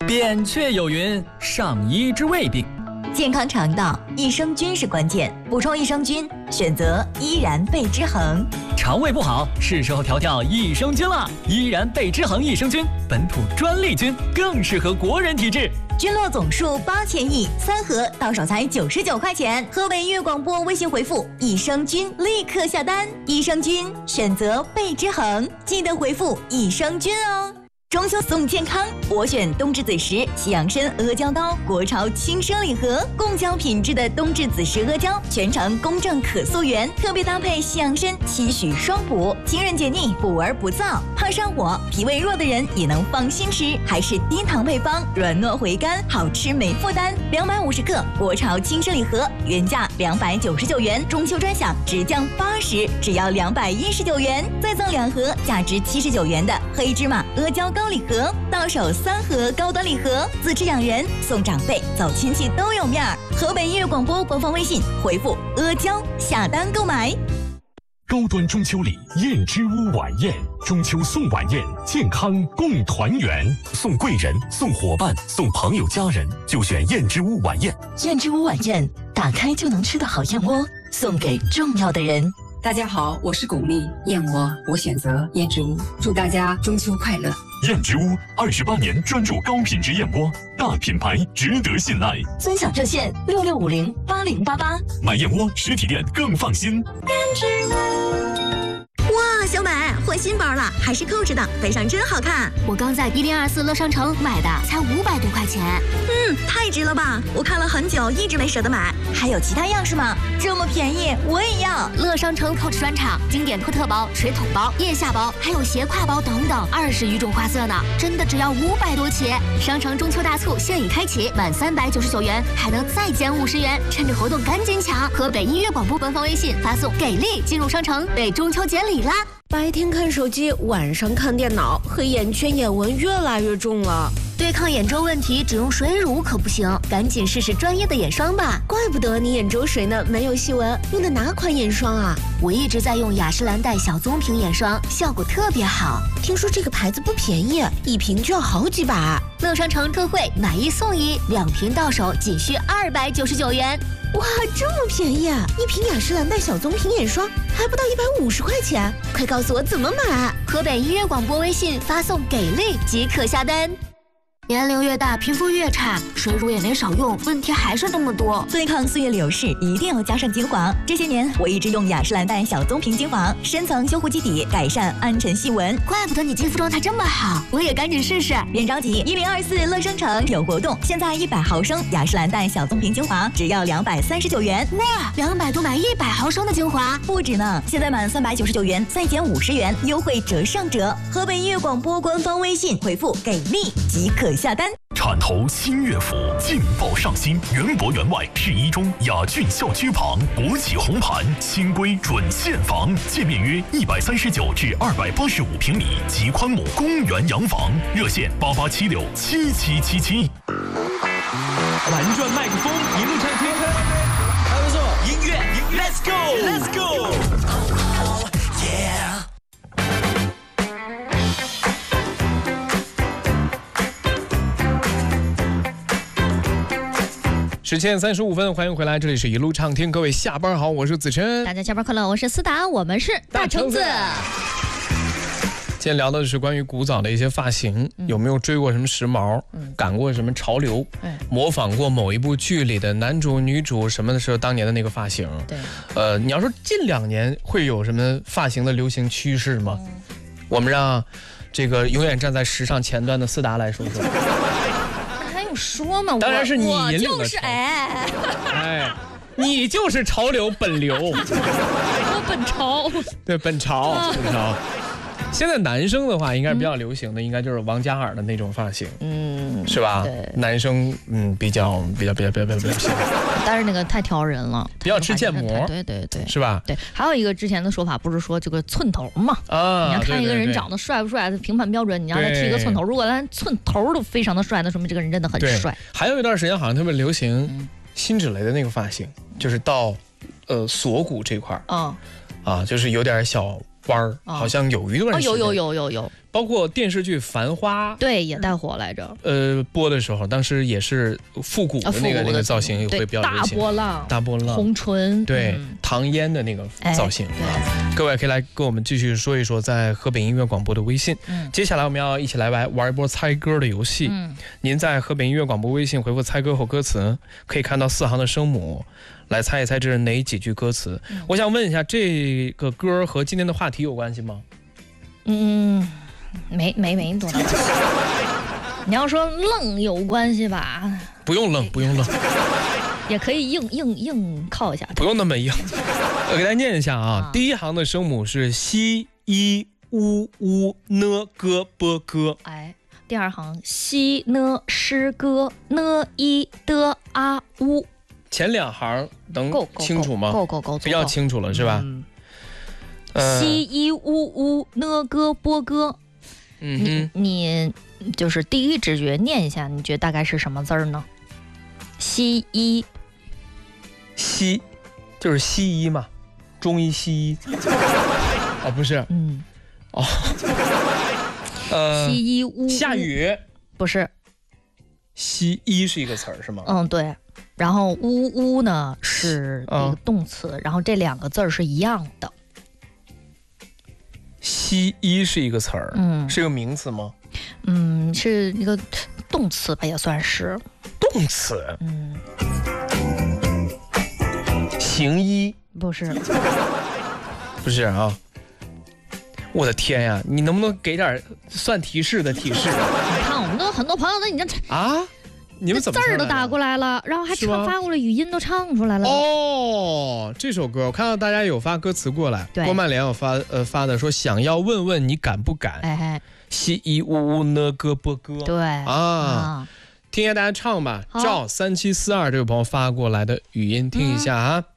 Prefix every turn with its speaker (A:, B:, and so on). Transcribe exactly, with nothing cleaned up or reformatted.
A: 扁鹊有云：上医治未病。
B: 健康肠道，益生菌是关键。补充益生菌，选择依然贝之恒。
A: 肠胃不好，是时候调调益生菌了。依然贝之恒益生菌，本土专利菌，更适合国人体质。
B: 菌落总数八千亿，三盒到手才九十九块钱。河北音乐广播微信回复益生菌，立刻下单。益生菌选择贝之恒，记得回复益生菌哦。中秋送健康，我选冬至子时西洋参阿胶糕，国潮轻奢礼盒，贡胶品质的冬至子时阿胶，全程公正可溯源，特别搭配西洋参，期许双补，清润解腻，补而不燥，怕上火、脾胃弱的人也能放心吃，还是低糖配方，软糯回甘，好吃没负担。两百五十克国潮轻奢礼盒，原价两百九十九元，中秋专享直降八十，只要两百一十九元，再赠两盒价值七十九元的黑芝麻阿胶糕礼盒，到手三盒高端礼盒，自吃养人，送长辈，走亲戚都有面儿。河北音乐广播官方微信回复阿胶下单购买。
C: 高端中秋礼燕之屋晚宴，中秋送晚宴，健康共团圆，送贵人、送伙伴、送朋友家人，就选燕之屋晚宴。
D: 燕之屋晚宴，打开就能吃的好燕窝，送给重要的人。
E: 大家好，我是巩俐，燕窝我选择燕之屋，祝大家中秋快乐。
C: 燕之屋二十八年专注高品质燕窝，大品牌值得信赖。
D: 尊享热线六六五零八零八八，
C: 买燕窝实体店更放心。
B: 燕之屋。哇，小美换新包了，还是扣着的，背上真好看。
F: 我刚在一零二四乐商城买的，才五百多块钱。
B: 嗯，太值了吧！我看了很久，一直没舍得买。还有其他样式吗？这么便宜，我也要。
F: 乐商城 Coach 专场，经典托特包、水桶包、腋下包，还有斜挎包等等，二十余种花色呢，真的只要五百多起。商城中秋大促现已开启，满三百九十九元还能再减五十元，趁着活动赶紧抢！河北音乐广播官方微信发送“给力”进入商城，为中秋节礼啦！
G: 白天看手机，晚上看电脑，黑眼圈、眼纹越来越重了。
F: 对抗眼周问题，只用水乳可不行，赶紧试试专业的眼霜吧。
G: 怪不得你眼周水呢，没有细纹。用的哪款眼霜啊？
F: 我一直在用雅诗兰黛小棕瓶眼霜，效果特别好。
G: 听说这个牌子不便宜，一瓶就要好几百。
F: 乐商城特惠，买一送一，两瓶到手仅需二百九十九元。
G: 哇，这么便宜啊！一瓶雅诗兰黛小棕瓶眼霜还不到一百五十块钱，快告诉我怎么买！
F: 河北音乐广播微信发送“给力”即可下单。年龄越大，皮肤越差，水乳也没少用，问题还是那么多。
B: 对抗岁月流逝，一定要加上精华。这些年，我一直用雅诗兰黛小棕瓶精华，深层修护基底，改善暗沉细纹。
F: 怪不得你肌肤状态这么好，我也赶紧试试。
B: 别着急，一零二四乐商城有活动，现在一百毫升雅诗兰黛小棕瓶精华只要两百三十九元。
F: 哇，两百多买一百毫升的精华，
B: 不止呢！现在满三百九十九元再减五十元，优惠折上折。河北音乐广播官方微信回复“给力”即可下单。
C: 铲头新乐府，劲爆上新，园博园外市一中雅骏校区旁，国企红盘，新规准现房，界面约一百三十九至二百八十五平米，极宽幕公园洋房，热线八八七六七七七七。
H: 玩转麦克风，一路畅听，还不错，音乐 ，Let's go，Let's go。Yeah。
I: 十点三十五分，欢迎回来，这里是一路畅听，各位下班好，我是子琛，
F: 大家下班快乐，我是思达，我们是大橙子。
I: 今天聊的是关于古早的一些发型，嗯、有没有追过什么时髦，嗯、赶过什么潮流，嗯、模仿过某一部剧里的男主女主什么的时候当年的那个发型。
F: 对，
I: 呃，你要说近两年会有什么发型的流行趋势吗？嗯、我们让这个永远站在时尚前端的思达来说说。
F: 说嘛，
I: 当然是你引领的，
F: 就是哎，
I: 哎，你就是潮流本流，
F: 我本潮，
I: 对，本潮，本潮。现在男生的话，应该比较流行的，嗯、应该就是王嘉尔的那种发型，嗯，是吧？
F: 对，
I: 男生嗯比较比较比较比较比较比较，
F: 但是那个太挑人了，
I: 比较吃建模，
F: 对对对，
I: 是吧？
F: 对，还有一个之前的说法，不是说这个寸头嘛？啊，你要看一个人长得帅不帅，评判标准，你让他剃一个寸头，如果他寸头都非常的帅，那说明这个人真的很帅。
I: 还有一段时间好像特别流行辛芷蕾的那个发型，就是到呃锁骨这块儿，啊啊，就是有点小弯儿，好像有一段时间、
F: 哦、有有有有有
I: 包括电视剧《繁花》
J: 对也带火来着。
I: 呃，播的时候，当时也是复古的那个、啊、那个造型也会比较流行，
J: 大波浪，
I: 大波浪，
J: 红唇，
I: 对，嗯、唐嫣的那个造型。哎、各位可以来跟我们继续说一说在河北音乐广播的微信。嗯，接下来我们要一起来玩玩一波猜歌的游戏。嗯，您在河北音乐广播微信回复猜歌后歌词，可以看到四行的声母。来猜一猜这是哪几句歌词、嗯、我想问一下，这个歌和今天的话题有关系吗？
J: 嗯，没没没多大关系。你要说愣有关系吧，
I: 不用愣不用愣，
J: 也可以硬硬硬靠一下，
I: 不用那么硬。我给大家念一下啊，啊第一行的声母是西一乌乌呢歌波歌，
J: 哎，第二行西呢诗歌呢一的啊乌。
I: 前两行能清楚吗？
J: 够够够，
I: 比较清楚了是吧？嗯
J: 呃、西一乌乌呢歌波歌，嗯，你你就是第一直觉念一下，你觉得大概是什么字儿呢？西医，
I: 西就是西医嘛，中医西医啊、哦、不是，嗯，哦，呃，
J: 西医乌
I: 下雨
J: 不是，
I: 西医是一个词儿是吗？
J: 嗯，对。然后呜呜呢是一个动词、嗯，然后这两个字儿是一样的。
I: 西医是一个词儿，嗯，是个名词吗？
J: 嗯，是一个动词吧，也算是
I: 动词。嗯，行医
J: 不是，
I: 不是啊！我的天呀，你能不能给点算提示的提示？
J: 你看，我们都有很多朋友都已经
I: 啊。你们怎么
J: 字儿都打过来了，然后还唱发过来，语音都唱出来了。
I: 哦，这首歌我看到大家有发歌词过来，郭曼莲有发呃发的说想要问问你敢不敢？哎，西一呜呜呢歌波歌。
J: 对啊，
I: 啊听一下大家唱吧。赵三七四二这位朋友发过来的语音，听一下啊。嗯